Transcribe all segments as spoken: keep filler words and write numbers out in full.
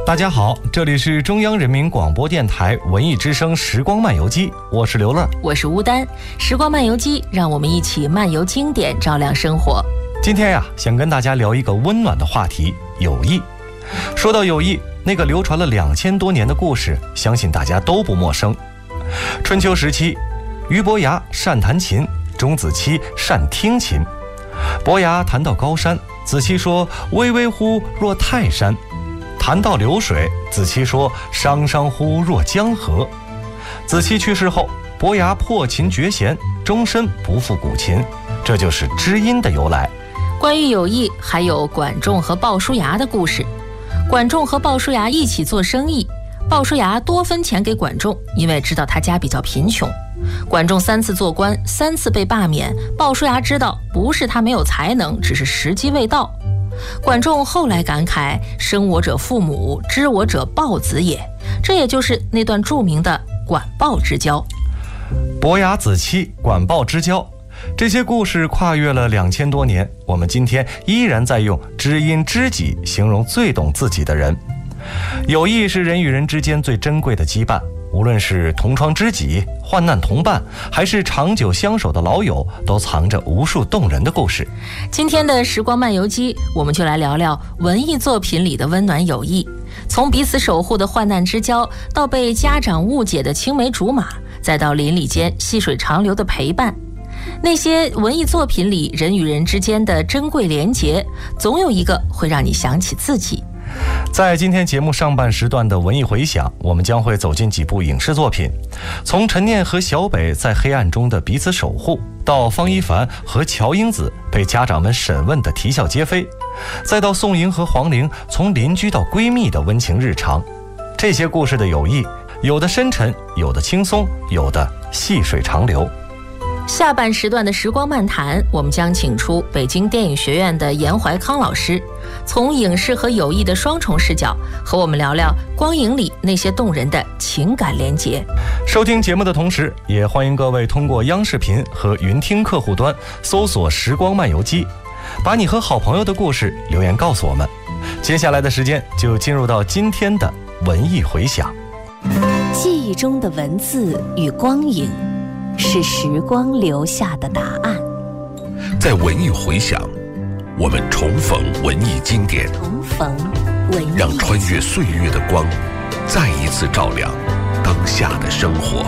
大家好，这里是中央人民广播电台文艺之声时光漫游记，我是刘乐， 我是吴丹。时光漫游记，让我们一起漫游经典，照亮生活。 今天呀，想跟大家聊一个温暖的话题——友谊。说到友谊，那个流传了两千多年的故事，相信大家都不陌生。春秋时期，俞伯牙善弹琴，钟子期善听琴。伯牙弹到高山，子期说：“巍巍乎若泰山。”谈到流水，子期说：“汤汤乎若江河。”子期去世后，伯牙破琴绝弦，终身不复古琴，这就是知音的由来。 关于友谊，还有管仲和鲍叔牙的故事。管仲和鲍叔牙一起做生意，鲍叔牙多分钱给管仲，因为知道他家比较贫穷。管仲三次做官，三次被罢免，鲍叔牙知道不是他没有才能，只是时机未到。管仲后来感慨：“生我者父母，知我者鲍子也。”这也就是那段著名的管鲍之交。 伯牙子期，管鲍之交，这些故事跨越了两千多年，我们今天依然在用知音知己形容最懂自己的人。友谊是人与人之间最珍贵的羁绊，无论是同窗知己、患难同伴，还是长久相守的老友，都藏着无数动人的故事。 今天的时光漫游记，我们就来聊聊文艺作品里的温暖友谊，从彼此守护的患难之交，到被家长误解的青梅竹马，再到邻里间细水长流的陪伴。那些文艺作品里人与人之间的珍贵连结，总有一个会让你想起自己。 在今天节目上半时段的文艺回响，我们将会走进几部影视作品，从陈念和小北在黑暗中的彼此守护，到方一凡和乔英子被家长们审问的啼笑皆非，再到宋莹和黄龄从邻居到闺蜜的温情日常。这些故事的友谊，有的深沉，有的轻松，有的细水长流。 下半时段的时光漫谈，我们将请出北京电影学院的严怀康老师，从影视和友谊的双重视角，和我们聊聊光影里那些动人的情感连结。 收听节目的同时，也欢迎各位通过央视频和云听客户端搜索时光漫游记，把你和好朋友的故事留言告诉我们。接下来的时间就进入到今天的文艺回响。 记忆中的文字与光影，是时光留下的答案。 在文艺回响，我们重逢文艺经典， 重逢文艺， 让穿越岁月的光再一次照亮当下的生活。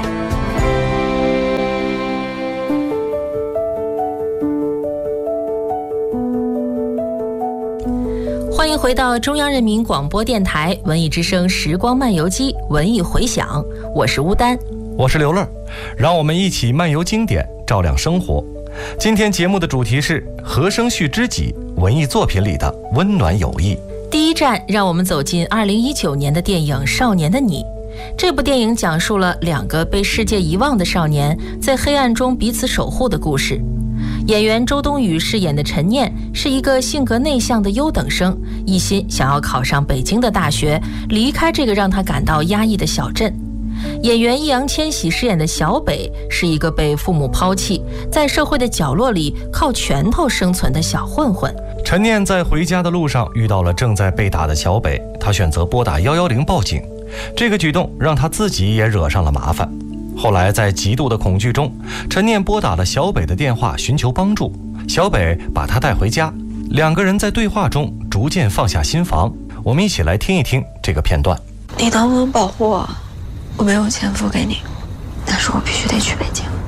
欢迎回到中央人民广播电台文艺之声时光漫游记文艺回响，我是吴丹， 我是刘乐，让我们一起漫游经典，照亮生活。今天节目的主题是和声续知己，文艺作品里的温暖友谊。 第一站，让我们走进二零一九年的电影《少年的你》。这部电影讲述了两个被世界遗忘的少年在黑暗中彼此守护的故事。演员周冬雨饰演的陈念是一个性格内向的优等生，一心想要考上北京的大学，离开这个让他感到压抑的小镇。演员易烊千玺饰演的小北是一个被父母抛弃，在社会的角落里靠拳头生存的小混混。 陈念在回家的路上遇到了正在被打的小北，他选择拨打一一零报警，这个举动让他自己也惹上了麻烦。后来在极度的恐惧中，陈念拨打了小北的电话寻求帮助，小北把他带回家，两个人在对话中逐渐放下心防。我们一起来听一听这个片段。 你能不能保护我？我没有钱付给你，但是我必须得去北京。